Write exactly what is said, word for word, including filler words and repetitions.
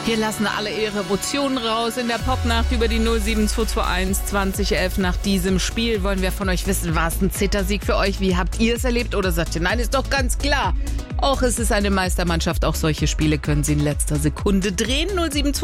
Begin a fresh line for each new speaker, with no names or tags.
Wir lassen alle ihre Emotionen raus in der Popnacht über die null sieben zwei zwei eins zwanzig elf. Nach diesem Spiel wollen wir von euch wissen, war es ein Zittersieg für euch? Wie habt ihr es erlebt? Oder sagt ihr, nein, ist doch ganz klar. Auch es ist eine Meistermannschaft. Auch solche Spiele können sie in letzter Sekunde drehen. null sieben zwei